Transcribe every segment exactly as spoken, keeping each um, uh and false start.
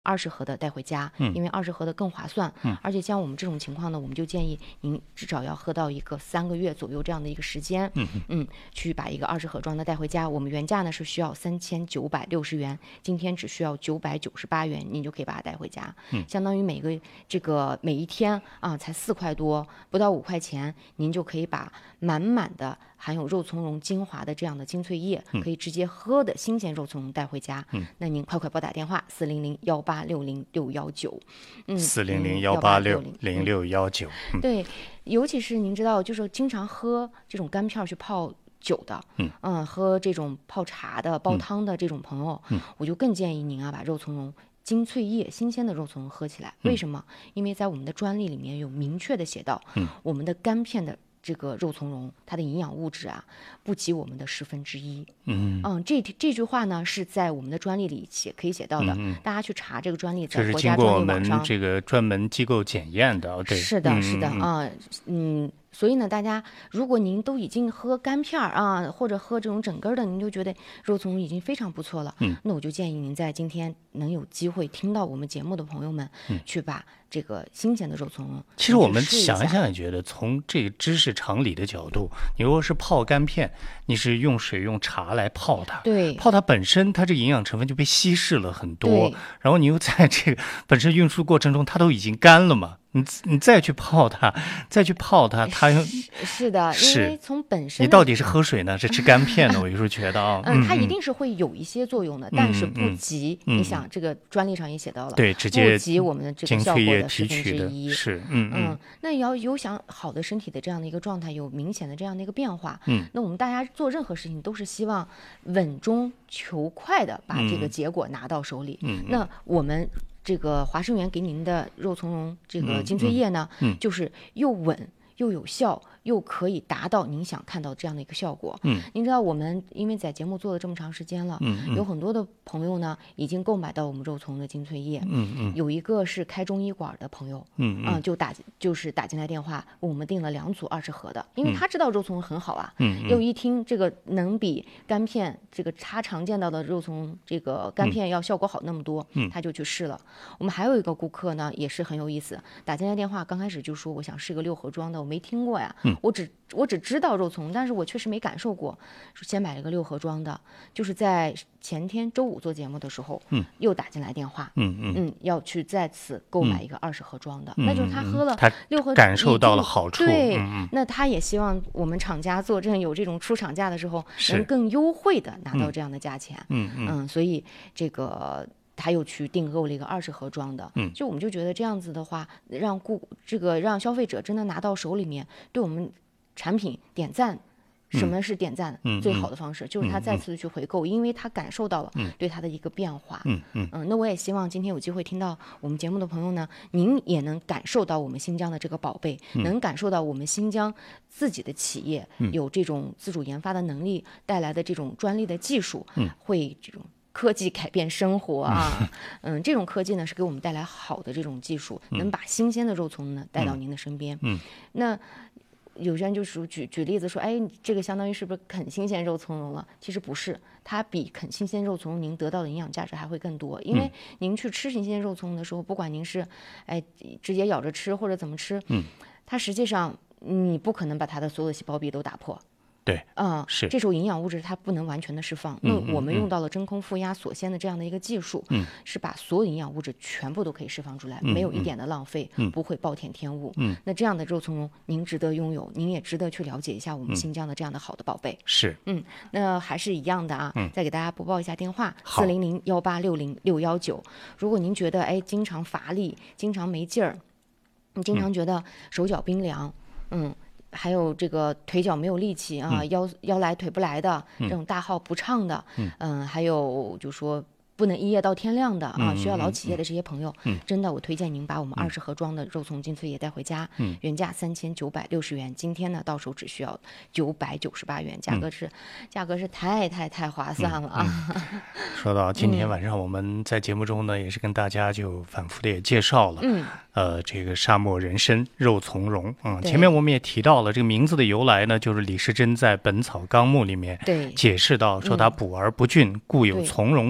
二十盒的带回家， 嗯， 因为二十盒的更划算。 嗯， 而且像我们这种情况呢，我们就建议您至少要喝到一个三个月左右这样的一个时间， 嗯嗯，去把一个二十盒装的带回家。我们原价呢是需要三千九百六十元，今天只需要九百九十八元，您就可以把它带回家。 嗯， 相当于每个这个每一天啊才四块多，不到五块钱，您就可以把满满的含有肉苁蓉精华的这样的精粹液，可以直接喝的新鲜肉苁蓉带回家。 嗯， 那您快快拨打电话四零零幺八六零六幺九，嗯， 四零零幺八六零六幺九。 对，尤其是您知道，就是经常喝这种干片去泡酒的， 嗯嗯，喝这种泡茶的、煲汤的这种朋友， 嗯， 我就更建议您啊，把肉苁蓉精粹液、新鲜的肉苁蓉喝起来。为什么？因为在我们的专利里面有明确的写到， 嗯， 我们的干片的这个肉苁蓉，它的营养物质啊，不及我们的十分之一。 嗯嗯，这这句话呢是在我们的专利里写可以写到的， 嗯嗯大家去查这个专利， 这是在国家经过我们专利网上。 这个专门机构检验的，对， 是的，是的嗯啊，嗯。所以呢，大家如果您都已经喝干片儿啊，或者喝这种整根的，您就觉得肉苁蓉已经非常不错了， 嗯， 那我就建议您在今天能有机会听到我们节目的朋友们， 嗯， 去把这个新鲜的肉苁蓉， 其实我们去试想一下想也觉得，从这个知识常理的角度，你如果是泡干片，你是用水用茶来泡它， 对泡它本身它这个营养成分就被稀释了很多对， 然后你又在这个本身运输过程中它都已经干了嘛，你你再去泡它，再去泡它，它又是是的，因是为从本身的你到底是喝水呢，是吃干片呢？我有时候觉得啊， 嗯，它一定是会有一些作用的，但是不嗯及。 嗯你想，这个专利上也写到了， 对，直接不及我们的这个精效果粹液的十分提取的之一。 是，嗯嗯，那也要有想好的身体的这样的一个状态，有明显的这样的一个变化。 嗯， 那我们大家做任何事情都是希望稳中求快的把这个嗯结果拿到手里。 嗯， 那我们这个华生源给您的肉苁蓉这个嗯精粹液呢， 嗯嗯就是又稳又有效，又可以达到您想看到这样的一个效果。 嗯， 您知道我们因为在节目做了这么长时间了， 嗯嗯有很多的朋友呢已经购买到我们肉苁蓉的精粹液。 嗯嗯有一个是开中医馆的朋友， 嗯啊、就打就是打进来电话，我们订了两组二十盒的，因为他知道肉苁蓉很好啊， 嗯嗯又一听这个能比干片这个他常见到的肉苁蓉这个干片要效果好那么多， 嗯他就去试了。我们还有一个顾客呢，也是很有意思，打进来电话，刚开始就说我想试个六盒装的，我没听过呀， 嗯我只我只知道肉苁蓉，但是我确实没感受过，先买了个六盒装的，就是在前天周五做节目的时候， 嗯， 又打进来电话， 嗯嗯嗯，要去再次购买一个二十盒装的， 嗯那就是他喝了他六盒， 感受到了好处对、 嗯嗯那他也希望我们厂家做这有这种出厂价的时候， 是能更优惠的拿到这样的价钱， 嗯嗯嗯，所以这个。他又去订购了一个二十盒装的， 嗯就我们就觉得这样子的话，让顾这个让消费者真的拿到手里面，对我们产品点赞。什么是点赞？ 嗯最好的方式就是他嗯再次去回购，因为他感受到了嗯对他的一个变化。 嗯嗯嗯，那我也希望今天有机会听到我们节目的朋友呢，您也能感受到我们新疆的这个宝贝， 嗯能感受到我们新疆自己的企业、 嗯有这种自主研发的能力带来的这种专利的技术， 嗯会这种。科技改变生活啊，嗯，这种科技呢是给我们带来好的这种技术，能把新鲜的肉苁呢带到您的身边。 嗯， 那有些人就是举举例子说，哎，这个相当于是不是啃新鲜肉苁蓉了？其实不是，它比啃新鲜肉苁蓉您得到的营养价值还会更多。因为您去吃新鲜肉苁蓉的时候，不管您是哎直接咬着吃或者怎么吃， 嗯， 它实际上你不可能把它的所有的细胞壁都打破。 对， 啊、 是这时候营养物质它不能完全的释放。 嗯那我们嗯用到了真空负压锁鲜的这样的一个技术， 嗯， 是把所有营养物质全部都可以释放出来， 嗯没有一点的浪费， 嗯不会暴殄天物。 嗯， 那这样的肉苁蓉您值得拥有，您也值得去了解一下我们新疆的这样的好的宝贝。 是嗯，那还是一样的啊， 嗯再给大家播报一下电话： 好四零零幺八六零六幺九。如果您觉得哎经常乏力，经常没劲儿，你经常觉得手脚冰凉，嗯。还有这个腿脚没有力气啊， 嗯腰腰来腿不来的、 嗯这种大号不畅的， 嗯还有就说不能一夜到天亮的啊， 嗯需要老企业的这些朋友， 嗯真的我推荐您把我们二十盒装的肉苁精粹液带回家， 嗯原价三千九百六十元，今天呢到手只需要九百九十八元，价格是、价格是太太太划算了啊！ 说到今嗯天晚上我们在节目中呢，也是跟大家就反复的也介绍了， 嗯， 呃，这个沙漠人参肉苁蓉，嗯， 对前面我们也提到了这个名字的由来呢，就是李时珍在《本草纲目》里面对解释到，说它补而不峻，故有对从容之号。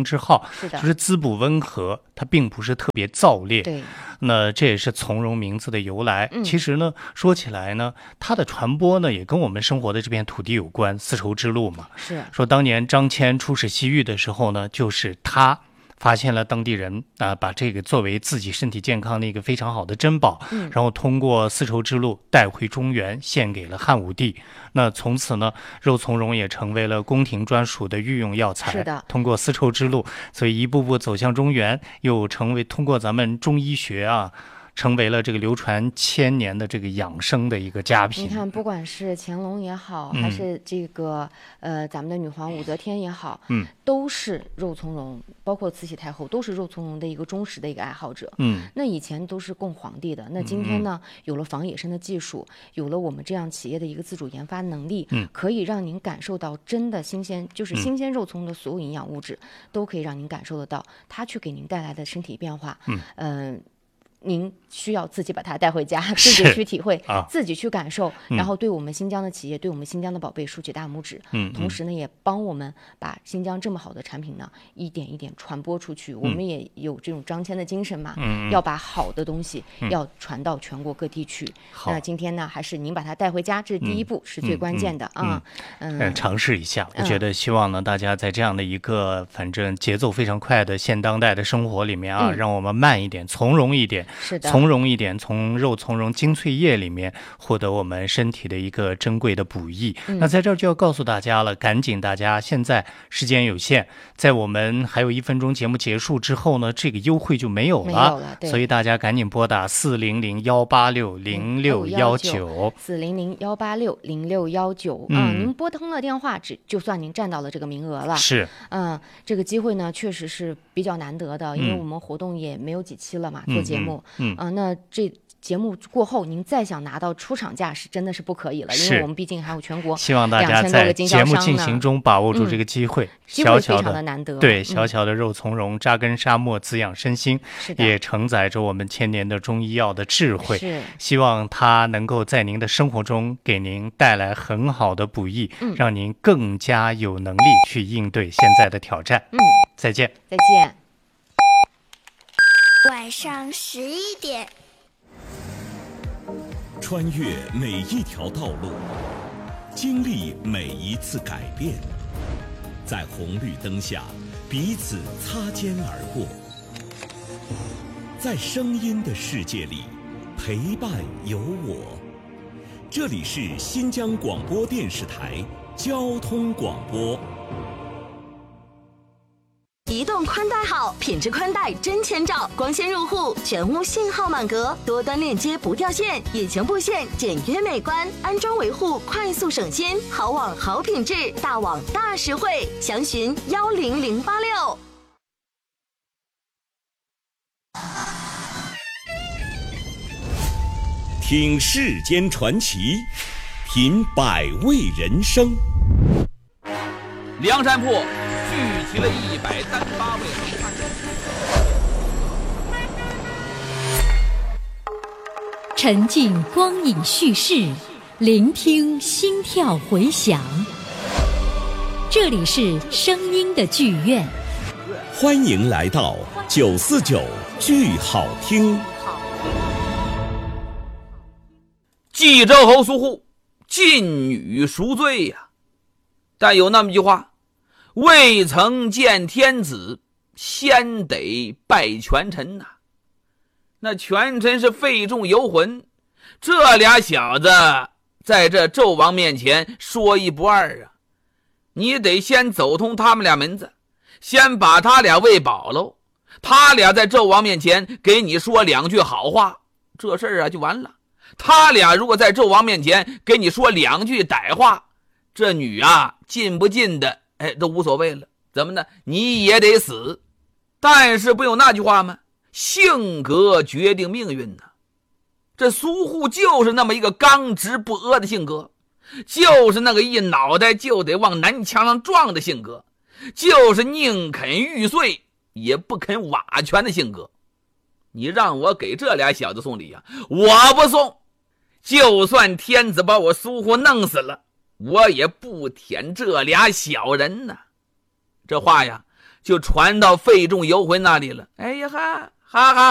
是的， 就是滋补温和，它并不是特别燥烈。 对， 那这也是从容名字的由来。 嗯、 其实呢，说起来呢，它的传播呢也跟我们生活的这片土地有关，丝绸之路嘛。 是说当年张骞出使西域的时候呢，就是他发现了当地人啊、呃，把这个作为自己身体健康的一个非常好的珍宝， 嗯、 然后通过丝绸之路带回中原，献给了汉武帝。那从此呢，肉苁蓉也成为了宫廷专属的御用药材。 是的， 通过丝绸之路，所以一步步走向中原，又成为通过咱们中医学啊。成为了这个流传千年的这个养生的一个佳品。 你看，不管是乾隆也好， 嗯、 还是这个呃咱们的女皇武则天也好， 嗯， 都是肉苁蓉，包括慈禧太后，都是肉苁蓉的一个忠实的一个爱好者。 嗯， 那以前都是供皇帝的，那今天呢，嗯、有了仿野生的技术，有了我们这样企业的一个自主研发能力， 嗯， 可以让您感受到真的新鲜，就是新鲜肉苁的所有营养物质，嗯、都可以让您感受得到，它去给您带来的身体变化。 嗯， 呃您需要自己把它带回家，自己去体会， 啊、 自己去感受， 嗯、 然后对我们新疆的企业，对我们新疆的宝贝竖起大拇指。 嗯， 同时呢，也帮我们把新疆这么好的产品呢，一点一点传播出去。嗯、我们也有这种张骞的精神嘛， 嗯、 要把好的东西、 嗯、 要传到全国各地去。 好， 那今天呢，还是您把它带回家，这是第一步，嗯、是最关键的啊。 嗯，嗯尝试一下，我觉得希望呢，大家在这样的一个反正节奏非常快的现当代的生活里面啊， 嗯、 让我们慢一点，从容一点， 是的， 从容一点，从肉苁蓉精粹液里面获得我们身体的一个珍贵的补益。 嗯、 那在这儿就要告诉大家了，赶紧大家现在时间有限，在我们还有一分钟节目结束之后呢，这个优惠就没有了， 没有了， 所以大家赶紧拨打四零零幺八六零六幺九四零零幺八六零六幺九啊，您拨通了电话，只就算您占到了这个名额了。 是， 嗯，这个机会呢确实是比较难得的，因为我们活动也没有几期了嘛， 嗯、 做节目， 嗯， 嗯、呃，那这。节目过后，您再想拿到出厂价是真的是不可以了，因为我们毕竟还有全国希望大家在节目进行中把握住这个机会， 嗯、机会非常的难得。 对，小小的肉苁蓉扎根沙漠，滋养身心，也承载着我们千年的中医药的智慧。 是， 希望它能够在您的生活中给您带来很好的补益， 嗯、 让您更加有能力去应对现在的挑战。 嗯， 再见， 再见。 晚上十一点。 穿越每一条道路，经历每一次改变，在红绿灯下彼此擦肩而过，在声音的世界里陪伴有我。这里是新疆广播电视台交通广播。 移动宽带好，品质宽带真千兆，光纤入户，全屋信号满格，多端链接不掉线，隐形布线简约美观，安装维护快速省心，好网好品质，大网大实惠，详询幺零零八六。 听世间传奇，品百味人生。 梁山泊聚集了一百单八位好汉， 沉浸光影叙事，聆听心跳回响。这里是声音的剧院， 欢迎来到九四九剧好听。 冀州侯苏护，禁女赎罪呀、啊。但有那么一句话，未曾见天子，先得拜权臣呐、啊。那权臣是费仲游魂，这俩小子在这纣王面前说一不二啊。你得先走通他们俩门子，先把他俩喂饱喽，他俩在纣王面前给你说两句好话，这事儿啊就完了。他俩如果在纣王面前给你说两句歹话，这女啊进不进的哎都无所谓了，怎么呢？你也得死。但是不有那句话吗？性格决定命运呢。这苏护就是那么一个刚直不阿的性格，就是那个一脑袋就得往南墙上撞的性格，就是宁肯玉碎也不肯瓦全的性格。你让我给这俩小子送礼啊，我不送。就算天子把我苏护弄死了，我也不舔这俩小人呢。这话呀就传到费仲游魂那里了。哎呀哈，哈哈。